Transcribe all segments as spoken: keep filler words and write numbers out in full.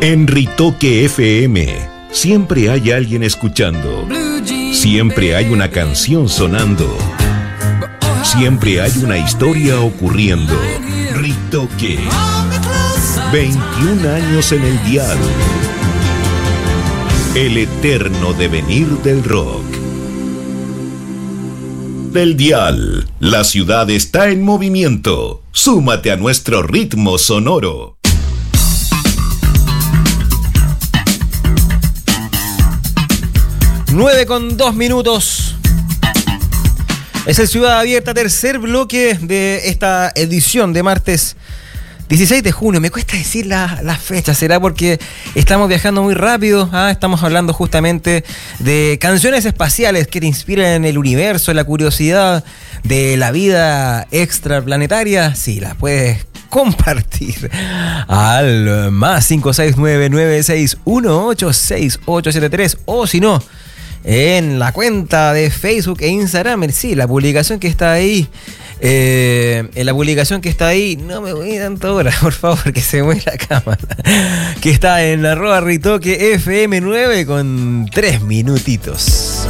En Ritoque F M siempre hay alguien escuchando, siempre hay una canción sonando, siempre hay una historia ocurriendo. Ritoque, veintiún años en el dial, el eterno devenir del rock. Del dial, la ciudad está en movimiento. Súmate a nuestro ritmo sonoro. nueve con dos minutos. Es el Ciudad Abierta, tercer bloque de esta edición de martes dieciséis de junio. Me cuesta decir la, la fecha, será porque estamos viajando muy rápido. ¿Ah? Estamos hablando justamente de canciones espaciales que te inspiran el universo, la curiosidad de la vida extraplanetaria. Sí, las puedes compartir al más cinco seis nueve nueve seis uno ocho seis ocho siete tres, o si no, en la cuenta de Facebook e Instagram. Sí, la publicación que está ahí, eh, en la publicación que está ahí, no me voy tanto ahora, por favor, que se mueve la cámara, que está en arroba Ritoque F M nueve con tres minutitos.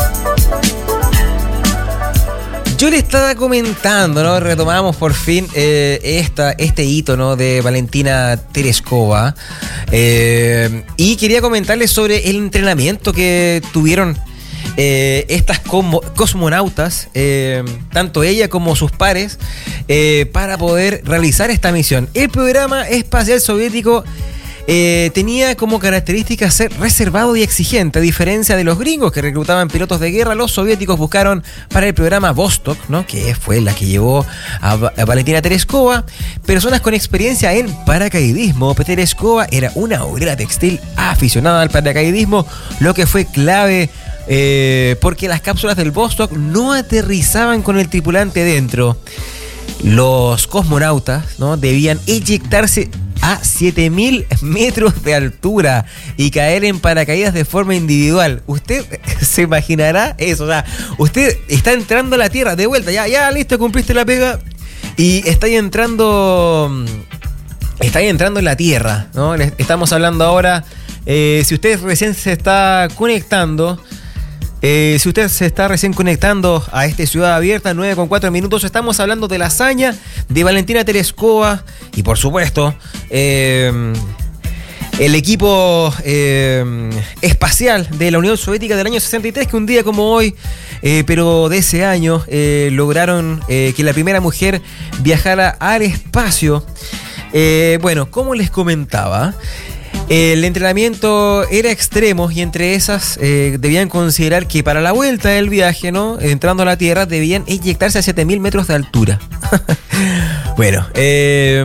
Yo le estaba comentando, ¿no? Retomamos por fin eh, esta, este hito, ¿no? De Valentina Tereshkova. Eh, y quería comentarles sobre el entrenamiento que tuvieron eh, estas como, cosmonautas, eh, tanto ella como sus pares, eh, para poder realizar esta misión. El programa espacial soviético Eh, tenía como característica ser reservado y exigente. A diferencia de los gringos que reclutaban pilotos de guerra, los soviéticos buscaron para el programa Vostok, ¿no? Que fue la que llevó a, a Valentina Tereshkova, personas con experiencia en paracaidismo. Tereshkova era una obrera textil aficionada al paracaidismo, lo que fue clave eh, porque las cápsulas del Vostok no aterrizaban con el tripulante dentro. Los cosmonautas, ¿no? Debían eyectarse a siete mil metros de altura y caer en paracaídas de forma individual. Usted se imaginará eso, o sea, usted está entrando a la Tierra de vuelta, ya, ya, listo, cumpliste la pega y está ahí entrando, está ahí entrando en la Tierra, ¿no? Estamos hablando ahora, eh, si usted recién se está conectando, Eh, si usted se está recién conectando a este Ciudad Abierta, nueve con cuatro minutos, estamos hablando de la hazaña de Valentina Tereshkova y, por supuesto, eh, el equipo eh, espacial de la Unión Soviética del año sesenta y tres, que un día como hoy, eh, pero de ese año, eh, lograron eh, que la primera mujer viajara al espacio. Eh, bueno, como les comentaba, el entrenamiento era extremo y entre esas eh, debían considerar que para la vuelta del viaje, ¿no? Entrando a la Tierra, debían eyectarse a siete mil metros de altura. Bueno, eh,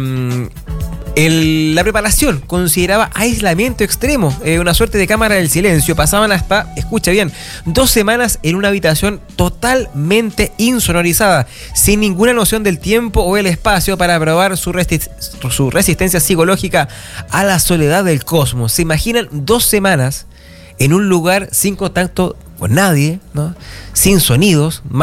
el, la preparación consideraba aislamiento extremo, eh, una suerte de cámara del silencio. Pasaban hasta, escucha bien, dos semanas en una habitación totalmente insonorizada, sin ninguna noción del tiempo o el espacio, para probar su, resti- su resistencia psicológica a la soledad del cosmos. ¿Se imaginan dos semanas en un lugar sin contacto con nadie, ¿no? Sin sonidos,